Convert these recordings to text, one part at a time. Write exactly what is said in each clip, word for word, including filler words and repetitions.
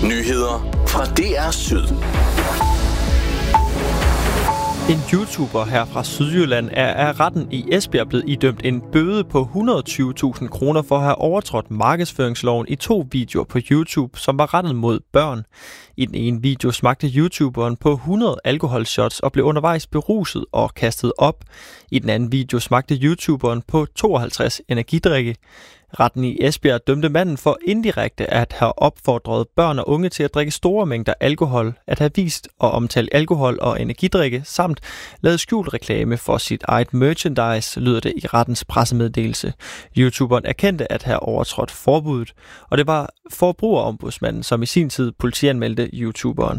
Nyheder fra D R Syd. En YouTuber her fra Sydjylland er af retten i Esbjerg blevet idømt en bøde på et hundrede og tyve tusind kroner for at have overtrådt markedsføringsloven i to videoer på YouTube, som var rettet mod børn. I den ene video smagte YouTuberen på hundrede alkoholshots og blev undervejs beruset og kastet op. I den anden video smagte YouTuberen på tooghalvtreds energidrikke. Retten i Esbjerg dømte manden for indirekte at have opfordret børn og unge til at drikke store mængder alkohol, at have vist og omtalt alkohol og energidrikke, samt lavet skjult reklame for sit eget merchandise, lyder det i rettens pressemeddelelse. YouTuberen erkendte at have overtrådt forbuddet, og det var forbrugerombudsmanden, som i sin tid politianmeldte YouTuberen.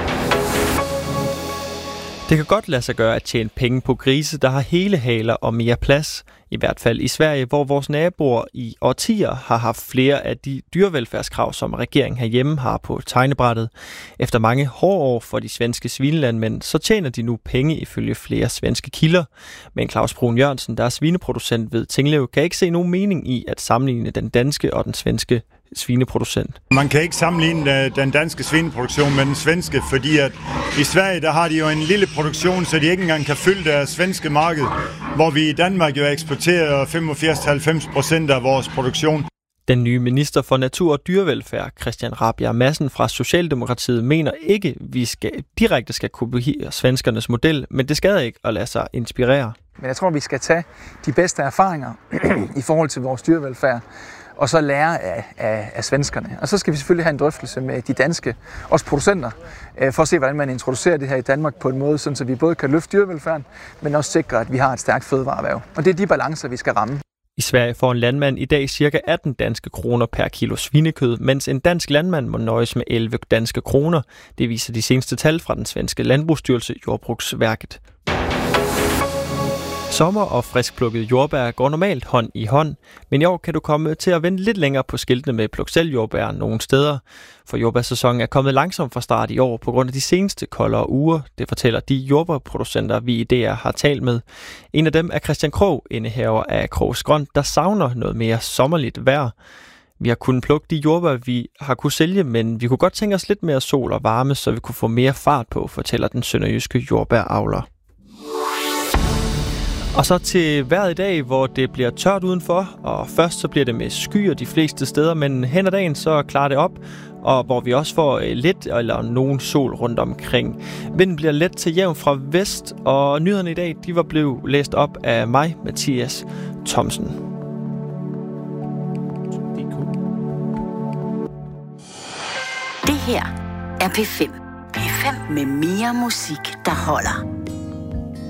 Det kan godt lade sig gøre at tjene penge på grise, der har hele haler og mere plads. I hvert fald i Sverige, hvor vores naboer i årtier har haft flere af de dyrevelfærdskrav, som regeringen herhjemme har på tegnebrættet. Efter mange hårde år for de svenske svinelandmænd, så tjener de nu penge ifølge flere svenske kilder. Men Claus Brun Jørgensen, der er svineproducent ved Tinglev, kan ikke se nogen mening i at sammenligne den danske og den svenske svineproducent. Man kan ikke sammenligne den danske svineproduktion med den svenske, fordi at i Sverige der har de jo en lille produktion, så de ikke engang kan fylde deres svenske marked, hvor vi i Danmark jo eksporterer femogfirs til halvfems procent af vores produktion. Den nye minister for natur og dyrevelfærd, Christian Rabjerg Madsen fra Socialdemokratiet, mener ikke, at vi skal, direkte skal kopiere svenskernes model, men det skader ikke at lade sig inspirere. Men jeg tror, vi skal tage de bedste erfaringer i forhold til vores dyrevelfærd, og så lære af, af, af svenskerne. Og så skal vi selvfølgelig have en drøftelse med de danske, også producenter, for at se, hvordan man introducerer det her i Danmark på en måde, så vi både kan løfte dyrevelfærden, men også sikre, at vi har et stærkt fødevareerhverv. Og det er de balancer, vi skal ramme. I Sverige får en landmand i dag ca. atten danske kroner per kilo svinekød, mens en dansk landmand må nøjes med elleve danske kroner. Det viser de seneste tal fra den svenske landbrugsstyrelse Jordbruksverket. Sommer og friskplukket jordbær går normalt hånd i hånd, men i år kan du komme til at vente lidt længere på skiltene med pluk selv jordbær nogle steder. For jordbærsæsonen er kommet langsomt fra start i år på grund af de seneste koldere uger. Det fortæller de jordbærproducenter, vi i D R har talt med. En af dem er Christian Krog, indehaver af Krogs Grønt, der savner noget mere sommerligt vejr. Vi har kunnet plukke de jordbær, vi har kunnet sælge, men vi kunne godt tænke os lidt mere sol og varme, så vi kunne få mere fart på, fortæller den sønderjyske jordbæravler. Og så til vejret i dag, hvor det bliver tørt udenfor, og først så bliver det med skyer de fleste steder, men hen ad dagen så klarer det op, og hvor vi også får lidt eller nogen sol rundt omkring. Vinden bliver let til jævn fra vest, og nyhederne i dag, de var blevet læst op af mig, Mathias Thomsen. Det her er P fem. P fem med mere musik, der holder.